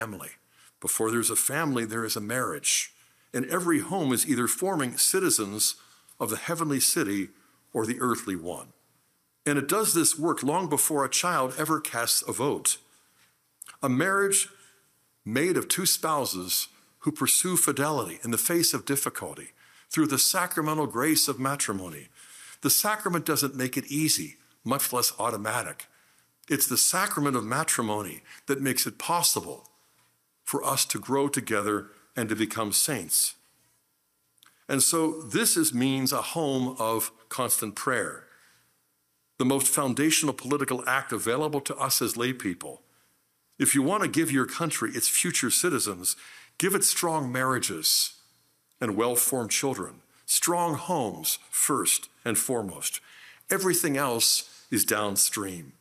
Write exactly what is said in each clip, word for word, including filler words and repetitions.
family. Before there's a family, there is a marriage. And every home is either forming citizens of the heavenly city or the earthly one. And it does this work long before a child ever casts a vote. A marriage made of two spouses who pursue fidelity in the face of difficulty through the sacramental grace of matrimony. The sacrament doesn't make it easy, much less automatic. It's the sacrament of matrimony that makes it possible for us to grow together and to become saints. And so this is, means a home of constant prayer, the most foundational political act available to us as lay people. If you want to give your country its future citizens, give it strong marriages and well-formed children, strong homes first and foremost. Everything else is downstream.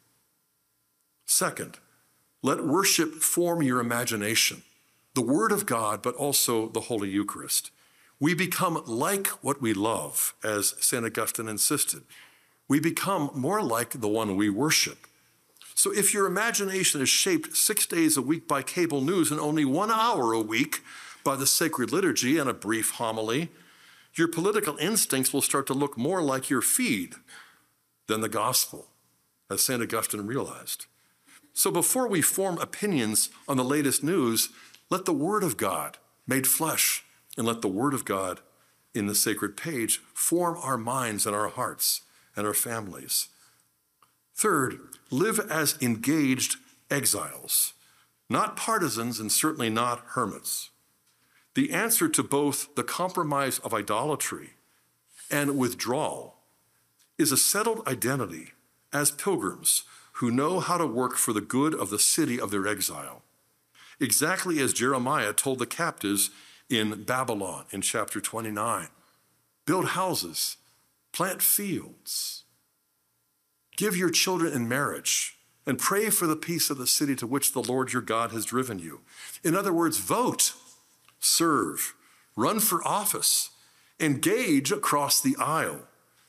Second, let worship form your imagination, the Word of God, but also the Holy Eucharist. We become like what we love, as Saint Augustine insisted. We become more like the one we worship. So if your imagination is shaped six days a week by cable news and only one hour a week by the sacred liturgy and a brief homily, your political instincts will start to look more like your feed than the gospel, as Saint Augustine realized. So before we form opinions on the latest news, let the Word of God, made flesh, and let the Word of God in the sacred page form our minds and our hearts and our families. Third, live as engaged exiles, not partisans and certainly not hermits. The answer to both the compromise of idolatry and withdrawal is a settled identity as pilgrims who know how to work for the good of the city of their exile, exactly as Jeremiah told the captives in Babylon in chapter twenty-nine. Build houses, plant fields, give your children in marriage, and pray for the peace of the city to which the Lord your God has driven you. In other words, vote, serve, run for office, engage across the aisle,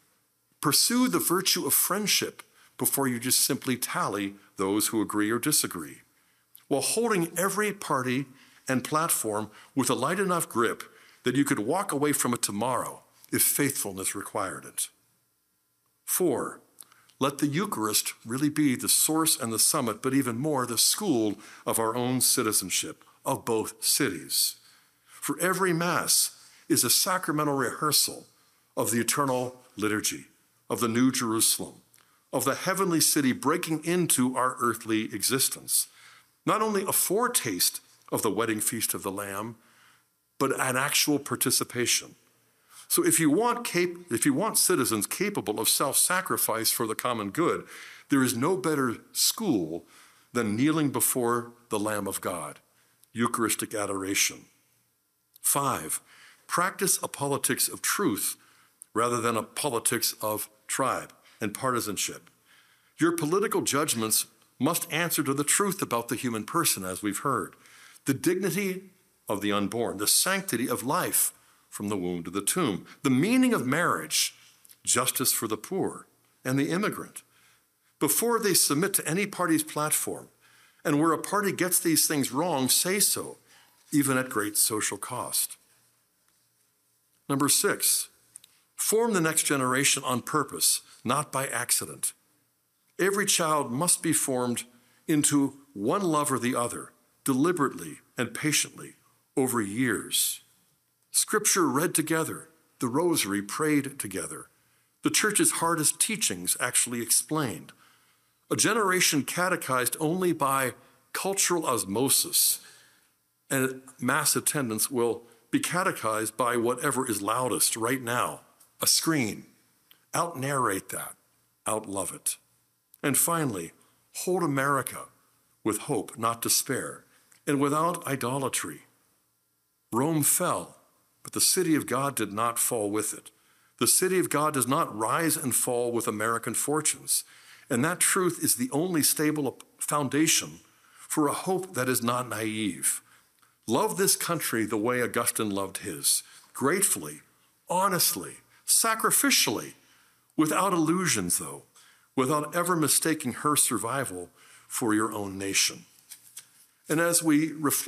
pursue the virtue of friendship before you just simply tally those who agree or disagree, while holding every party and platform with a light enough grip that you could walk away from it tomorrow if faithfulness required it. Four, let the Eucharist really be the source and the summit, but even more, the school of our own citizenship of both cities. For every Mass is a sacramental rehearsal of the eternal liturgy, of the New Jerusalem, of the heavenly city breaking into our earthly existence. Not only a foretaste of the wedding feast of the Lamb, but an actual participation. So if you want cap- if you want citizens capable of self-sacrifice for the common good, there is no better school than kneeling before the Lamb of God, Eucharistic adoration. Five, practice a politics of truth rather than a politics of tribe and partisanship. Your political judgments must answer to the truth about the human person, as we've heard, the dignity of the unborn, the sanctity of life from the womb to the tomb, the meaning of marriage, justice for the poor and the immigrant. Before they submit to any party's platform, and where a party gets these things wrong, say so, even at great social cost. Number six, form the next generation on purpose, not by accident. Every child must be formed into one love or the other, deliberately and patiently over years. Scripture read together, the rosary prayed together, the church's hardest teachings actually explained. A generation catechized only by cultural osmosis and mass attendance will be catechized by whatever is loudest right now, a screen. Out-narrate that, out-love it. And finally, hold America with hope, not despair, and without idolatry. Rome fell, but the city of God did not fall with it. The city of God does not rise and fall with American fortunes. And that truth is the only stable foundation for a hope that is not naive. Love this country the way Augustine loved his, gratefully, honestly, sacrificially, without illusions, though, without ever mistaking her survival for your own nation. And as we reflect